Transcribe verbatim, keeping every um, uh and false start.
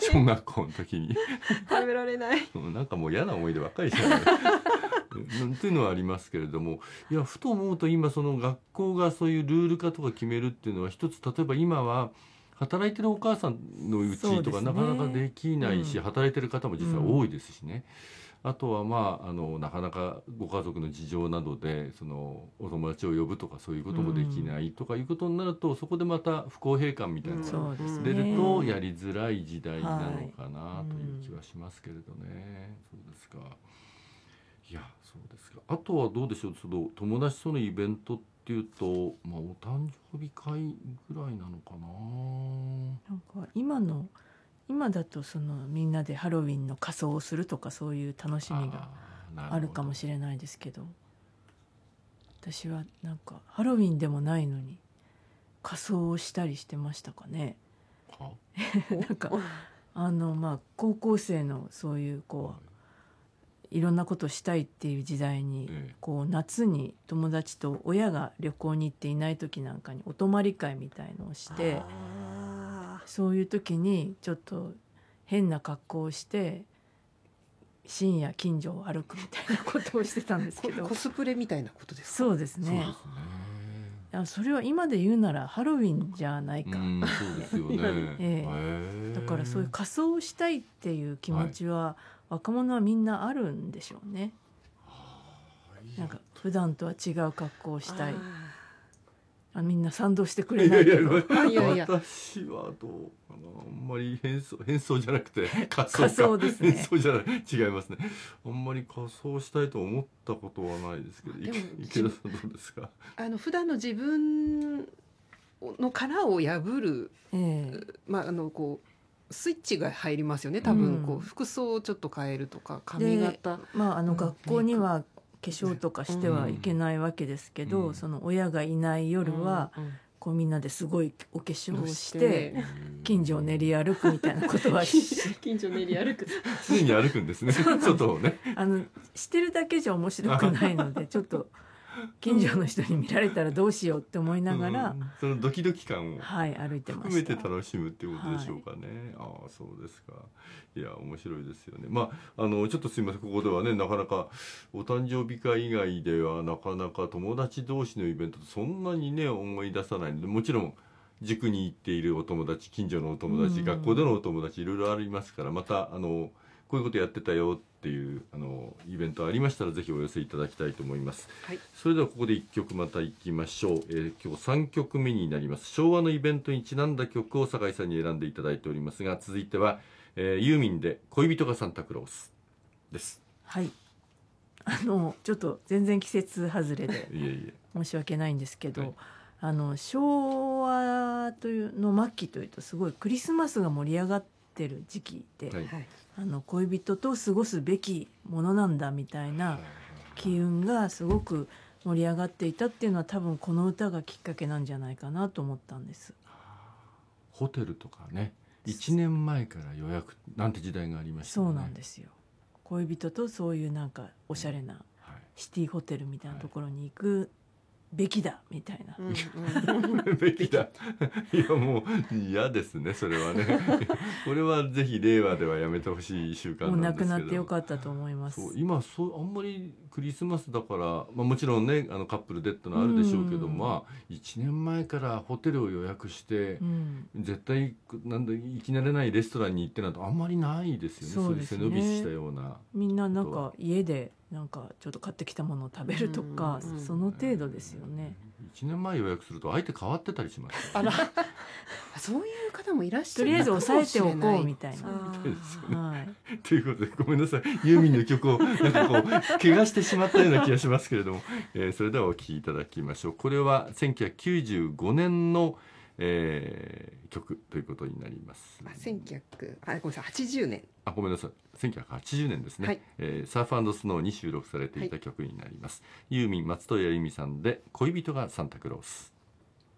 小学校の時に食べられないなんかもう嫌な思い出ばっかりしてないっていうのはありますけれども、いやふと思うと今その学校がそういうルール化とか決めるっていうのは一つ、例えば今は働いてるお母さんのうちとかなかなかできないし、 うん、 働いてる方も実は多いですしね、うん、あとはまああのなかなかご家族の事情などでそのお友達を呼ぶとかそういうこともできないとかいうことになると、そこでまた不公平感みたいなのが出るとやりづらい時代なのかなという気はしますけれどね、はい、そうですか。いやそうですか。あとはどうでしょう、その友達とのイベントっていうと、まあ、お誕生日会ぐらいなのかな。 なんか今の今だとそのみんなでハロウィンの仮装をするとかそういう楽しみがあるかもしれないですけど、私はなんかハロウィンでもないのに仮装をしたりしてましたかね。なんかあのまあ高校生のそういうこういろんなことしたいっていう時代に、こう夏に友達と親が旅行に行っていない時なんかにお泊まり会みたいのをして、そういう時にちょっと変な格好をして深夜近所を歩くみたいなことをしてたんですけどコスプレみたいなことですか。 そうですね。そうですね。それは今で言うならハロウィンじゃないか。 うんそうですよね、 ええ、だからそういう仮装をしたいっていう気持ちは、はい、若者はみんなあるんでしょうね。なんか普段とは違う格好をしたい。あみんな賛同してくれないけど、 いやいやいや私はどうかな、あんまり変装変装じゃなくて仮装か仮装ですね。 変装じゃない違いますね。あんまり仮装したいと思ったことはないですけど、 でも池田さんどうですか。 あの普段の自分の殻を破る、えー、まああのこうスイッチが入りますよね多分。こう服装をちょっと変えるとか髪型、 まあ、あの学校には化粧とかしてはいけないわけですけど、うん、その親がいない夜は、うん、こうみんなですごいお化粧をして近所を練り歩くみたいなことは近所練り歩く常に歩くんですね外をね。 あのしてるだけじゃ面白くないのでちょっと近所の人に見られたらどうしようって思いながら、うん、 そのドキドキ感をはい歩いてました。 含めて楽しむっていうことでしょうかね、はい、ああそうですか。いや面白いですよね。まああのちょっとすみません、ここではねなかなかお誕生日会以外ではなかなか友達同士のイベントそんなにね思い出さないので、もちろん塾に行っているお友達、近所のお友達、うん、学校でのお友達いろいろありますから、またあのこういうことやってたよっていうあのイベントありましたらぜひお寄せいただきたいと思います、はい、それではここでいっきょくまたいきましょう、えー、今日さんきょくめになります。昭和のイベントにちなんだ曲を酒井さんに選んでいただいておりますが、続いては、えー、ユーミンで恋人がサンタクロースです。 はい、あのちょっと全然季節外れでいえいえ申し訳ないんですけど、はい、あの昭和というの末期というとすごいクリスマスが盛り上がってる時期で、はい、あの恋人と過ごすべきものなんだみたいな機運がすごく盛り上がっていたっていうのは多分この歌がきっかけなんじゃないかなと思ったんです。 ホテルとかねいちねんまえから予約なんて時代がありましたね。 そうなんですよ。恋人とそういうなんかおしゃれなシティホテルみたいなところに行くべきだみたいな、 うんうん、べきだいやもう嫌ですねそれはねこれはぜひ令和ではやめてほしい習慣なんですけど、もうなくなってよかったと思います。 そう今そうあんまりクリスマスだから、まあ、もちろんねあのカップルでってのあるでしょうけど、うん、まあいちねんまえからホテルを予約して、うん、絶対なんだ行き慣れないレストランに行ってなんてあんまりないですよね。そうですね、そういう背伸びしたようなみんななんか家でなんかちょっと買ってきたものを食べるとか、うん、その程度ですよね。 いちねんまえ予約すると相手変わってたりします、ね、 あらそういう方もいらっしゃる。 とりあえず抑えておこうみたいな。 はい、ということでごめんなさいユーミンの曲をなんかこう怪我してしまったような気がしますけれども、えー、それではお聴きいただきましょう。これはせんきゅうひゃくきゅうじゅうごねんの、えー、曲ということになります。 せんきゅうひゃくあごめんなさいはちじゅうねんあごめんなさいせんきゅうひゃくはちじゅうねんですね、はい、えー、サーフ&スノーに収録されていた曲になります、はい、ユーミン松任谷由実さんで恋人がサンタクロース。